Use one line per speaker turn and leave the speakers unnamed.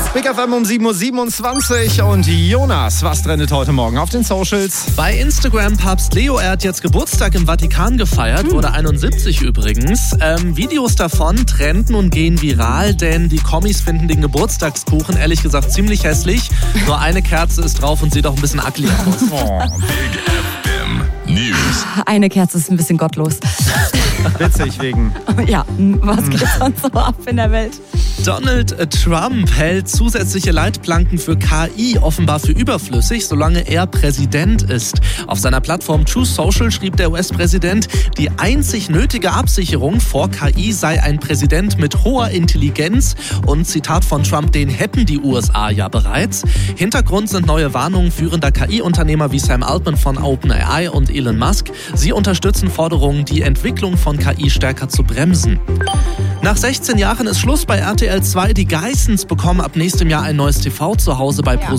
Big FM um 7.27 Uhr und Jonas, was trendet heute Morgen auf den Socials?
Bei Instagram Papst Leo, er hat jetzt Geburtstag im Vatikan gefeiert, wurde 71 übrigens. Videos davon trenden und gehen viral, denn die Kommis finden den Geburtstagskuchen ehrlich gesagt ziemlich hässlich. Nur eine Kerze ist drauf und sieht auch ein bisschen ugly aus.
Oh. Big FM News.
Eine Kerze ist ein bisschen gottlos.
Witzig wegen.
Ja, was geht sonst so ab in der Welt?
Donald Trump hält zusätzliche Leitplanken für KI offenbar für überflüssig, solange er Präsident ist. Auf seiner Plattform Truth Social schrieb der US-Präsident, die einzig nötige Absicherung vor KI sei ein Präsident mit hoher Intelligenz und Zitat von Trump, den hätten die USA ja bereits. Hintergrund sind neue Warnungen führender KI-Unternehmer wie Sam Altman von OpenAI und Elon Musk. Sie unterstützen Forderungen, die Entwicklung von KI stärker zu bremsen. Nach 16 Jahren ist Schluss bei RTL 2. Die Geissens bekommen ab nächstem Jahr ein neues TV-Zuhause bei ProSieben.